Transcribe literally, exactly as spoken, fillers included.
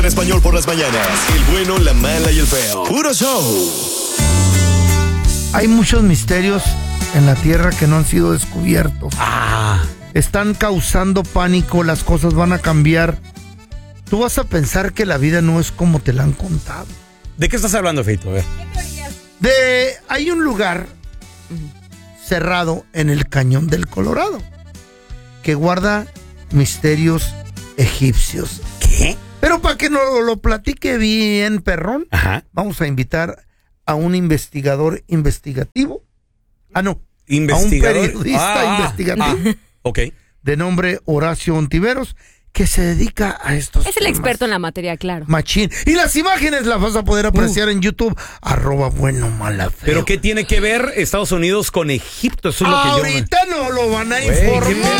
En español por las mañanas. El bueno, la mala y el feo. Puro show. Hay muchos misterios en la Tierra que no han sido descubiertos. Ah. Están causando pánico, las cosas van a cambiar. Tú vas a pensar que la vida no es como te la han contado. ¿De qué estás hablando, Feito? A ver. De, hay un lugar cerrado en el Cañón del Colorado que guarda misterios egipcios. ¿Qué? Pero para que nos lo, lo platique bien, perrón, Ajá. vamos a invitar a un investigador investigativo. Ah, no. Investigador. A un periodista Ah, investigativo. Ah, ok. De nombre Horacio Ontiveros, que se dedica a estos Es el temas. experto en la materia, claro. Machín. Y las imágenes las vas a poder apreciar uh. en YouTube. Arroba bueno, mala, feo. ¿Pero qué tiene que ver Estados Unidos con Egipto? Eso es lo que yo... Ahorita no lo van a Güey, informar.